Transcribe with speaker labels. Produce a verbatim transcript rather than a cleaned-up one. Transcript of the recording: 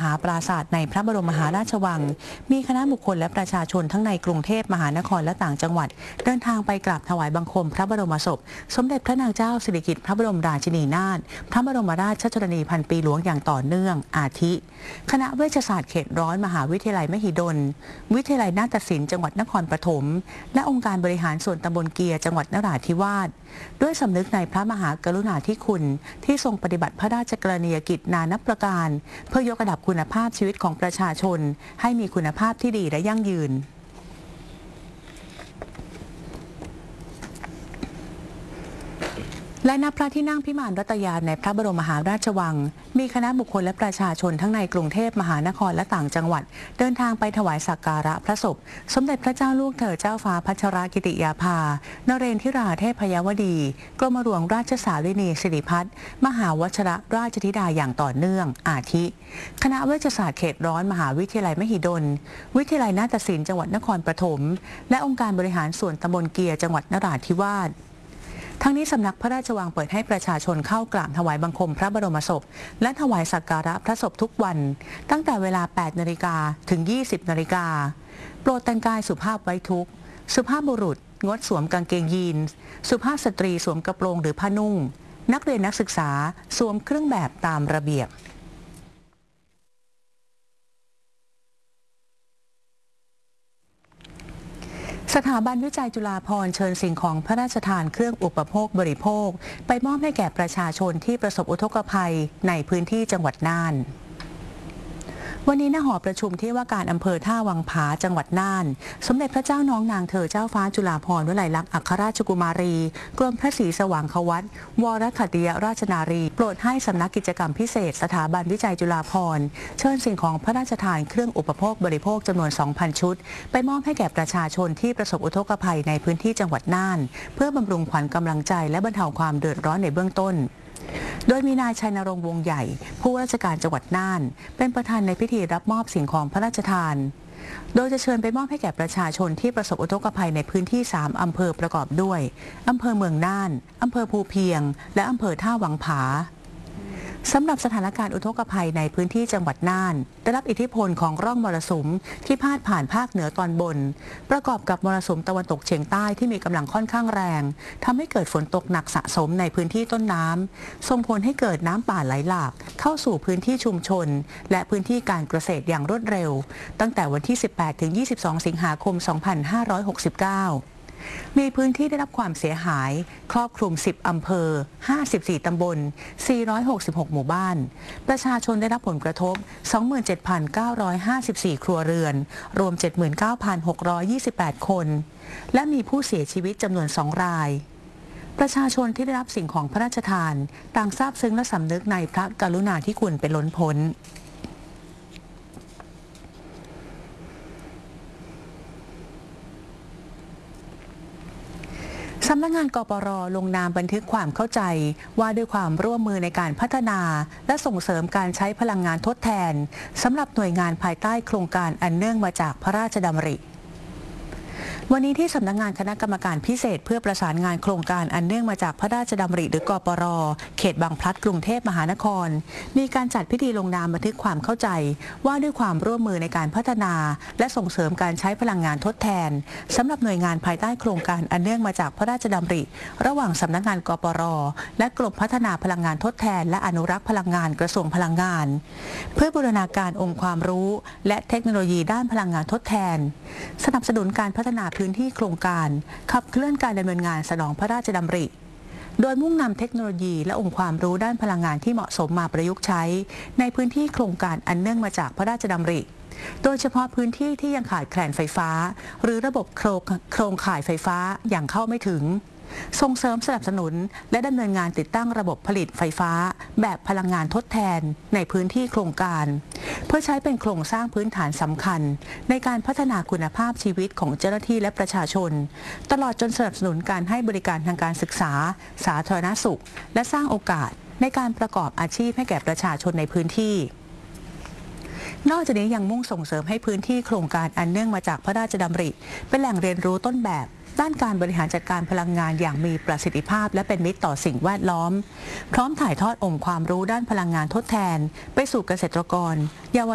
Speaker 1: าปราสาทในพระบรมมหาราชวังมีคณะบุคคลและประชาชนทั้งในกรุงเทพมหานครและต่างจังหวัดเดินทางไปกราบถวายบังคมพระบรมศพสมเด็จพระนางเจ้าสิริกิติ์พระบรมราชินีนาถพระบรมราชชนนีพันปีหลวงอย่างต่อเนื่องอาทิคณะเวชศาสตร์เขตร้อนมหาวิทยาลัยมหิดลวิทยาลัยนาฏศิลป์จังหวัดนครปฐมและองค์การบริหารส่วนตำบลเกียร์จังหวัดนราธิวาสด้วยสำนึกในพระมหากรุณาธิคุณที่ทรงปฏิบัติพระราชกรณียกิจนานับประการเพื่อยกระดับคุณภาพชีวิตของประชาชนให้มีคุณภาพที่ดีและยั่งยืนและณพระที่นั่งพิมานรัตยาในพระบรมมหาราชวังมีคณะบุคคลและประชาชนทั้งในกรุงเทพมหานครและต่างจังหวัดเดินทางไปถวายสักการะพระศพสมเด็จพระเจ้าลูกเธอเจ้าฟ้าพัชรกิติยาภานเรนทิราเทพยวดีกรมหลวงราชสารินีสิริพัฒน์มหาวชรราชธิดาอย่างต่อเนื่องอาทิคณะเวชศาสตร์เขตร้อนมหาวิทยาลัยมหิดลวิทยาลัยนาฏศิลป์จังหวัดนครปฐมและองค์การบริหารส่วนตำบลเกียร์จังหวัดนราธิวาสทั้งนี้สำนักพระราชวังเปิดให้ประชาชนเข้ากราบถวายบังคมพระบรมศพและถวายสักการะพระศพทุกวันตั้งแต่เวลา แปดนาฬิกา ถึง ยี่สิบนาฬิกาโปรดแต่งกายสุภาพไว้ทุกข์สุภาพบุรุษงดสวมกางเกงยีนส์สุภาพสตรีสวมกระโปรงหรือผ้านุ่งนักเรียนนักศึกษาสวมเครื่องแบบตามระเบียบสถาบันวิจัยจุฬาภรณ์เชิญสิ่งของพระราชทานเครื่องอุปโภคบริโภคไปมอบให้แก่ประชาชนที่ประสบอุทกภัยในพื้นที่จังหวัดน่านวันนี้ณหอประชุมที่ว่าการอำเภอท่าวังผาจังหวัดน่านสมเด็จพระเจ้าน้องนางเธอเจ้าฟ้าจุฬาภรณ์วลัยลักษณ์อัครราชกุมารีกรมพระศรีสว่างควัตวรขัตติยราชนารีโปรดให้สำนักกิจกรรมพิเศษสถาบันวิจัยจุฬาภรณ์เชิญสิ่งของพระราชทานเครื่องอุปโภคบริโภคจำนวน สองพัน ชุดไปมอบให้แก่ประชาชนที่ประสบอุทกภัยในพื้นที่จังหวัดน่านเพื่อบำรุงขวัญกำลังใจและบรรเทาความเดือดร้อนในเบื้องต้นโดยมีนายชัยนรงค์วงใหญ่ผู้ว่าราชการจังหวัดน่านเป็นประธานในพิธีรับมอบสิ่งของพระราชทานโดยจะเชิญไปมอบให้แก่ประชาชนที่ประสบอุทกภัยในพื้นที่สามอำเภอประกอบด้วยอำเภอเมืองน่านอำเภอภูเพียงและอำเภอท่าวังผาสำหรับสถานการณ์อุทกภัยในพื้นที่จังหวัดน่านได้รับอิทธิพลของร่องมรสุมที่พาดผ่านภาคเหนือตอนบนประกอบกับมรสุมตะวันตกเฉียงใต้ที่มีกำลังค่อนข้างแรงทำให้เกิดฝนตกหนักสะสมในพื้นที่ต้นน้ำส่งผลให้เกิดน้ำป่าไหลหลากเข้าสู่พื้นที่ชุมชนและพื้นที่การเกษตรอย่างรวดเร็วตั้งแต่วันที่ สิบแปดถึงยี่สิบสอง สิงหาคม สองพันห้าร้อยหกสิบเก้ามีพื้นที่ได้รับความเสียหายครอบคลุมสิบอำเภอห้าสิบสี่ตำบลสี่ร้อยหกสิบหกหมู่บ้านประชาชนได้รับผลกระทบ สองหมื่นเจ็ดพันเก้าร้อยห้าสิบสี่ ครัวเรือนรวม เจ็ดหมื่นเก้าพันหกร้อยยี่สิบแปด คนและมีผู้เสียชีวิตจำนวนสองรายประชาชนที่ได้รับสิ่งของพระราชทานต่างซาบซึ้งและสำนึกในพระกรุณาธิคุณเป็นล้นพ้นสำนักงานกปร.ลงนามบันทึกความเข้าใจว่าด้วยความร่วมมือในการพัฒนาและส่งเสริมการใช้พลังงานทดแทนสำหรับหน่วยงานภายใต้โครงการอันเนื่องมาจากพระราชดำริวันนี้ที่สำนักงานคณะกรรมการพิเศษเพื่อประสานงานโครงการอันเนื่องมาจากพระราชดำริหรือกปร.เขตบางพลัดกรุงเทพมหานครมีการจัดพิธีลงนามบันทึกความเข้าใจว่าด้วยความร่วมมือในการพัฒนาและส่งเสริมการใช้พลังงานทดแทนสำหรับหน่วยงานภายใต้โครงการอันเนื่องมาจากพระราชดำริระหว่างสำนักงานกปร.และกรมพัฒนาพลังงานทดแทนและอนุรักษ์พลังงานกระทรวงพลังงานเพื่อบูรณาการองค์ความรู้และเทคโนโลยีด้านพลังงานทดแทนสนับสนุนการพัฒนาพื้นที่โครงการขับเคลื่อนการดำเนินงานสนองพระราชดำริโดยมุ่งนำเทคโนโลยีและองค์ความรู้ด้านพลังงานที่เหมาะสมมาประยุกต์ใช้ในพื้นที่โครงการอันเนื่องมาจากพระราชดำริโดยเฉพาะพื้นที่ที่ยังขาดแคลนไฟฟ้าหรือระบบโครงโครงข่ายไฟฟ้าอย่างเข้าไม่ถึงส่งเสริมสนับสนุนและดำเนินงานติดตั้งระบบผลิตไฟฟ้าแบบพลังงานทดแทนในพื้นที่โครงการเพื่อใช้เป็นโครงสร้างพื้นฐานสำคัญในการพัฒนาคุณภาพชีวิตของเจ้าหน้าที่และประชาชนตลอดจนสนับสนุนการให้บริการทางการศึกษาสาธารณสุขและสร้างโอกาสในการประกอบอาชีพให้แก่ประชาชนในพื้นที่นอกจากนี้ยังมุ่งส่งเสริมให้พื้นที่โครงการอันเนื่องมาจากพระราชดำริเป็นแหล่งเรียนรู้ต้นแบบ ด้านการบริหารจัดการพลังงานอย่างมีประสิทธิภาพและเป็นมิตรต่อสิ่งแวดล้อมพร้อมถ่ายทอดองค์ความรู้ด้านพลังงานทดแทนไปสู่เกษตรกรเยาว